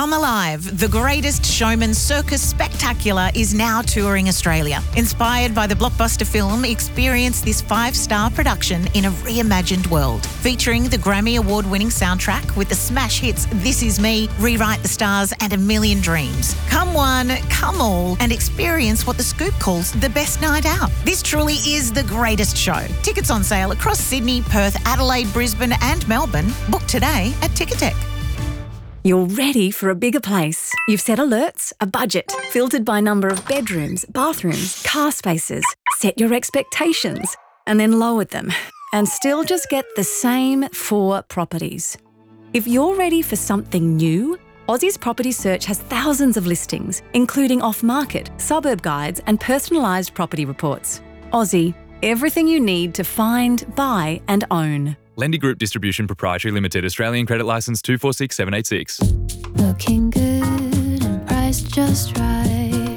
Come alive. The Greatest Showman Circus Spectacular is now touring Australia. Inspired by the blockbuster film, experience this 5-star production in a reimagined world. Featuring the Grammy Award-winning soundtrack with the smash hits This Is Me, Rewrite the Stars and A Million Dreams. Come one, come all, and experience what The Scoop calls the best night out. This truly is the greatest show. Tickets on sale across Sydney, Perth, Adelaide, Brisbane and Melbourne. Book today at Ticketek. You're ready for a bigger place. You've set alerts, a budget, filtered by number of bedrooms, bathrooms, car spaces, set your expectations, and then lowered them, and still just get the same 4 properties. If you're ready for something new, Aussie's Property Search has thousands of listings, including off-market, suburb guides, and personalised property reports. Aussie, everything you need to find, buy, and own. Lendy Group Distribution Proprietary Limited, Australian Credit Licence 246786. Looking good and priced just right.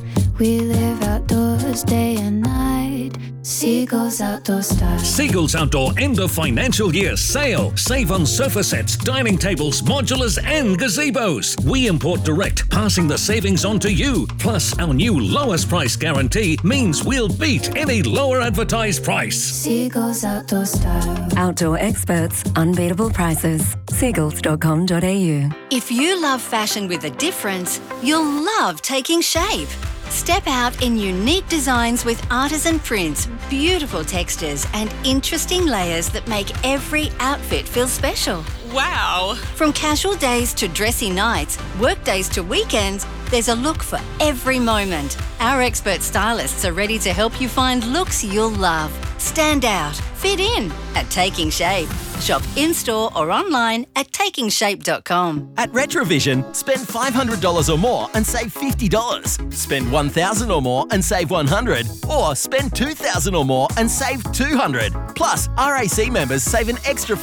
We live outdoors day and night. Seagulls Outdoor Style. Seagulls Outdoor end of financial year sale. Save on sofa sets, dining tables, modulars and gazebos. We import direct, passing the savings on to you. Plus, our new lowest price guarantee means we'll beat any lower advertised price. Seagulls Outdoor Style. Outdoor experts, unbeatable prices. Seagulls.com.au. If you love fashion with a difference, you'll love Taking Shape. Step out in unique designs with artisan prints, beautiful textures and interesting layers that make every outfit feel special. Wow! From casual days to dressy nights, work days to weekends, there's a look for every moment. Our expert stylists are ready to help you find looks you'll love. Stand out, fit in at Taking Shape. Shop in-store or online at takingshape.com. At Retrovision, spend $500 or more and save $50. Spend $1,000 or more and save $100. Or spend $2,000 or more and save $200. Plus, RAC members save an extra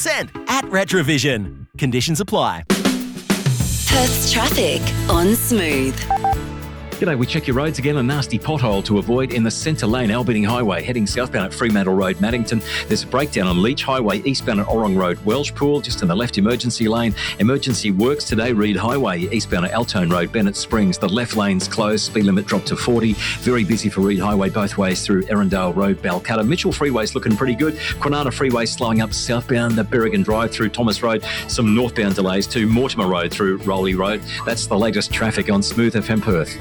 5% at Retrovision. Conditions apply. Perth's traffic on Smooth. G'day, we check your roads again. A nasty pothole to avoid in the centre lane, Alberning Highway, heading southbound at Fremantle Road, Maddington. There's a breakdown on Leach Highway, eastbound at Orong Road, Welshpool, just in the left emergency lane. Emergency works today, Reed Highway, eastbound at Altone Road, Bennett Springs. The left lane's closed, speed limit dropped to 40. Very busy for Reed Highway both ways through Erindale Road, Balcutta. Mitchell Freeway's looking pretty good. Kwinana Freeway slowing up southbound, the Berrigan Drive through Thomas Road. Some northbound delays to Mortimer Road through Rowley Road. That's the latest traffic on Smooth FM Perth.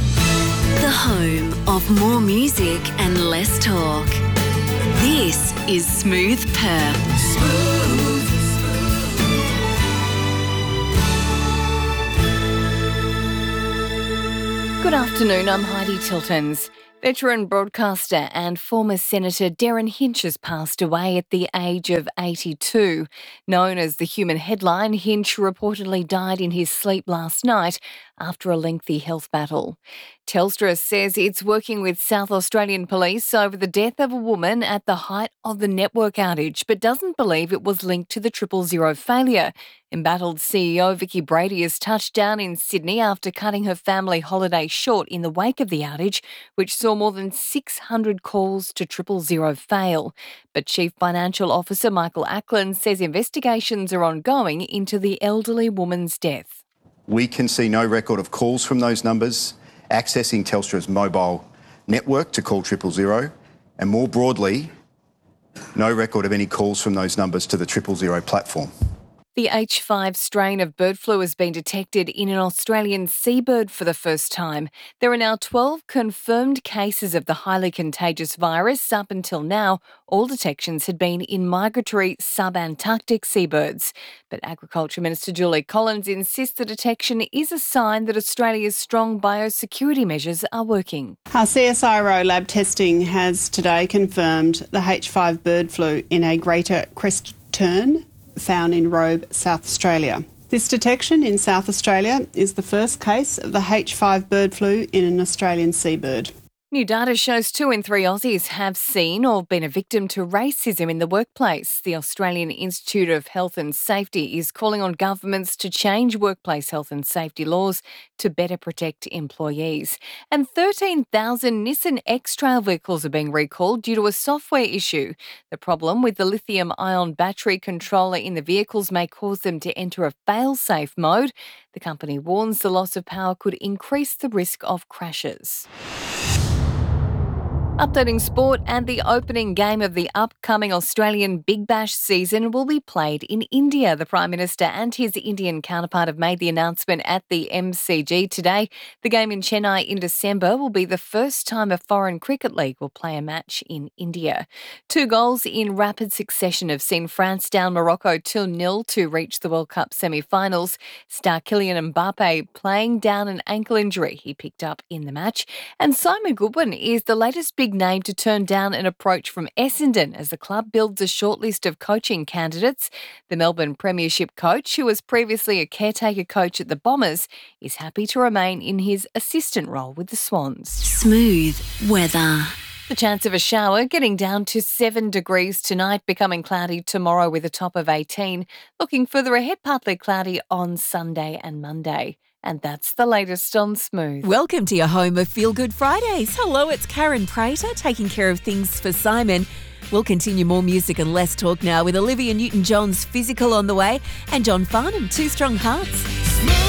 The home of more music and less talk. This is Smooth Perth. Smooth. Good afternoon, I'm Heidi Tiltons. Veteran broadcaster and former Senator Derryn Hinch has passed away at the age of 82. Known as the Human Headline, Hinch reportedly died in his sleep last night after a lengthy health battle. Telstra says it's working with South Australian Police over the death of a woman at the height of the network outage, but doesn't believe it was linked to the 000 failure. Embattled CEO Vicky Brady has touched down in Sydney after cutting her family holiday short in the wake of the outage, which saw more than 600 calls to 000 fail. But Chief Financial Officer Michael Ackland says investigations are ongoing into the elderly woman's death. We can see no record of calls from those numbers accessing Telstra's mobile network to call 000, and more broadly, no record of any calls from those numbers to the 000 platform. The H5 strain of bird flu has been detected in an Australian seabird for the first time. There are now 12 confirmed cases of the highly contagious virus. Up until now, all detections had been in migratory sub-Antarctic seabirds. But Agriculture Minister Julie Collins insists the detection is a sign that Australia's strong biosecurity measures are working. Our CSIRO lab testing has today confirmed the H5 bird flu in a greater crest tern found in Robe, South Australia. This detection in South Australia is the first case of the H5 bird flu in an Australian seabird. New data shows 2 in 3 Aussies have seen or been a victim to racism in the workplace. The Australian Institute of Health and Safety is calling on governments to change workplace health and safety laws to better protect employees. And 13,000 Nissan X-Trail vehicles are being recalled due to a software issue. The problem with the lithium-ion battery controller in the vehicles may cause them to enter a fail-safe mode. The company warns the loss of power could increase the risk of crashes. Updating sport, and the opening game of the upcoming Australian Big Bash season will be played in India. The Prime Minister and his Indian counterpart have made the announcement at the MCG today. The game in Chennai in December will be the first time a foreign cricket league will play a match in India. 2 goals in rapid succession have seen France down Morocco 2-0 to reach the World Cup semi-finals. Star Kylian Mbappe playing down an ankle injury he picked up in the match. And Simon Goodwin is the latest big name to turn down an approach from Essendon as the club builds a shortlist of coaching candidates. The Melbourne Premiership coach, who was previously a caretaker coach at the Bombers, is happy to remain in his assistant role with the Swans. Smooth weather. The chance of a shower getting down to 7 degrees tonight, becoming cloudy tomorrow with a top of 18. Looking further ahead, partly cloudy on Sunday and Monday. And that's the latest on Smooth. Welcome to your home of Feel Good Fridays. Hello, it's Karen Prater taking care of things for Simon. We'll continue more music and less talk now with Olivia Newton-John's Physical on the way and John Farnham, 2 Strong Hearts.